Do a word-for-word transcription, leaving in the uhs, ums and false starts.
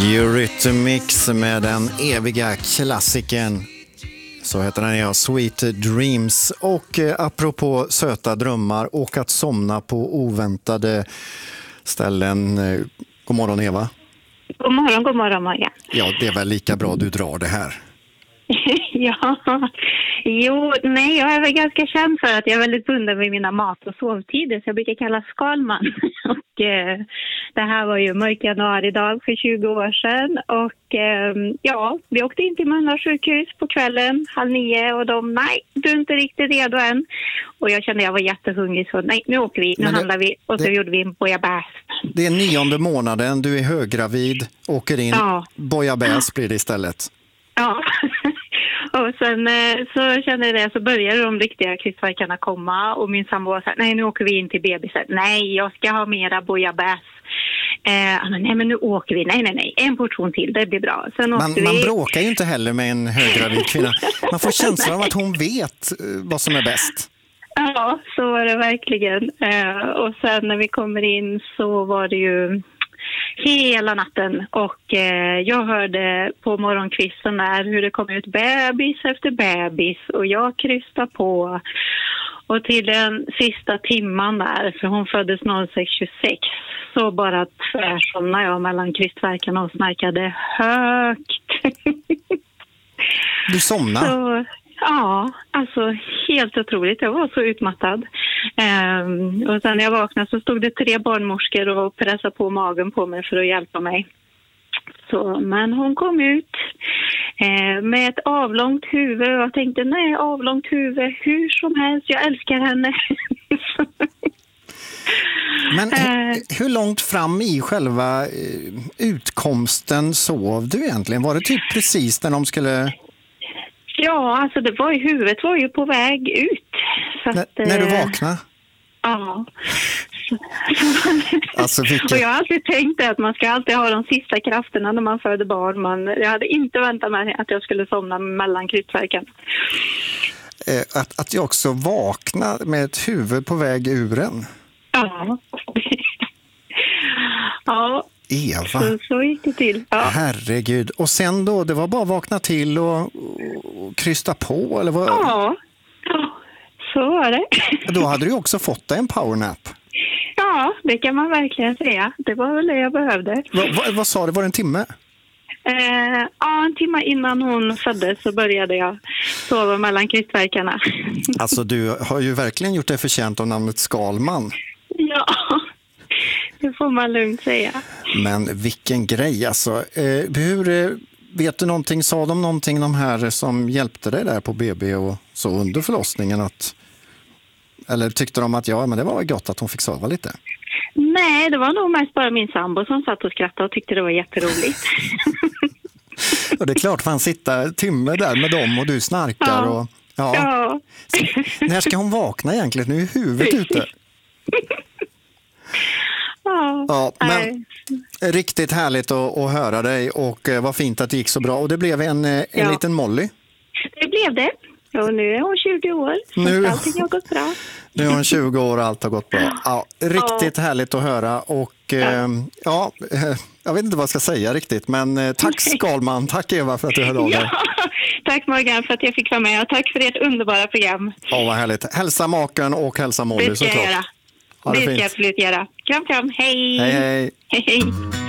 Eurythmics med den eviga klassikern. Så heter den, ja, Sweet Dreams. Och eh, apropå söta drömmar och att somna på oväntade ställen. Eh, god morgon, Eva. God morgon, god morgon, Morgan. Ja, det är väl lika bra du drar det här. Ja, jo, nej, jag är väl ganska känd för att jag är väldigt bunden vid mina mat- och sovtider, så jag brukar kalla skalman. Och eh, det här var ju mörk januari-dag för tjugo år sedan och eh, ja, vi åkte in till Mölndals sjukhus på kvällen, halv nio, och de, nej, du är inte riktigt redo än. Och jag kände jag var jättehungrig, så nej, nu åker vi, nu Men handlar vi, och så det, gjorde vi en bouillabaisse. Det är nionde månaden, du är höggravid, åker in, ja. Bouillabaisse blir det istället. Ja, och sen så kände jag det, så började de riktiga krystvärkarna komma och min sambo sa, nej, nu åker vi in till bebisen. Nej, jag ska ha mera bouillabaisse. Eh, nej, men nu åker vi. Nej, nej, nej. En portion till, det blir bra. Sen man, vi... man bråkar ju inte heller med en höggravid kvinna. Man får känslan av att hon vet vad som är bäst. Ja, så var det verkligen. Eh, och sen när vi kommer in så var det ju hela natten, och eh, jag hörde på morgonkvisten där hur det kom ut bebis efter bebis, och jag krystade på, och till den sista timman där, för hon föddes noll sex tjugosex, så bara tvärsomnade jag mellan krystvärkarna och snarkade högt. Du somnade? Så, ja, alltså helt otroligt. Jag var så utmattad. Um, och sen när jag vaknade så stod det tre barnmorskor och pressade på magen på mig för att hjälpa mig. Så, men hon kom ut eh, med ett avlångt huvud, och jag tänkte, nej, avlångt huvud, hur som helst, jag älskar henne. Men uh, hur långt fram i själva uh, utkomsten sov du egentligen? Var det typ precis när de skulle... Ja, alltså det var ju, huvudet var ju på väg ut. Så N- att, när du vaknade? Ja. Alltså, vilket... Och jag har alltid tänkt att man ska alltid ha de sista krafterna när man föder barn. Men jag hade inte väntat mig att jag skulle somna mellan krystvärken. Eh, att, att jag också vaknade med ett huvud på väg ur en. Ja. Ja. Eva. Så, så gick det till. Ja. Herregud. Och sen då, det var bara att vakna till och, och krysta på, eller vad? Ja. Ja, så var det. Då hade du också fått dig en powernap. Ja, det kan man verkligen säga. Det var väl det jag behövde. Va, va, vad sa du, var det en timme? Eh, ja, en timme innan hon föddes så började jag sova mellan krystvärkarna. Alltså, du har ju verkligen gjort dig förtjänt av namnet Skalman. Ja, det får man lugnt säga. Men vilken grej alltså. Eh, hur, eh, vet du någonting, sa de någonting, de här som hjälpte dig där på B B och så under förlossningen? Att, eller tyckte de att ja, men det var gott att hon fick sova lite? Nej, det var nog mest bara min sambo som satt och skrattade och tyckte det var jätteroligt. Och det är klart, fan sitta timme där med dem och du snarkar. Ja. Och, ja. Ja. Så, när ska hon vakna egentligen? Nu är huvudet ute. Ja, ja, men riktigt härligt att, att höra dig, och eh, vad fint att det gick så bra. Och det blev en, en ja. liten Molly. Det blev det. Och nu är hon tjugo år. Nu, allting har gått bra. Nu är hon tjugo år och allt har gått bra. Ja, riktigt ja. Härligt att höra. Och eh, ja, jag vet inte vad jag ska säga riktigt. Men eh, tack Skalman, tack Eva för att du hörde av dig. Ja, tack Morgan för att jag fick vara med, och tack för ert underbara program. Ja, vad härligt. Hälsa maken och hälsa Molly såklart. Det ska jag göra. Det, det ska jag absolut göra. Kram, kram. Hej. Hej, hej. Hej, hej.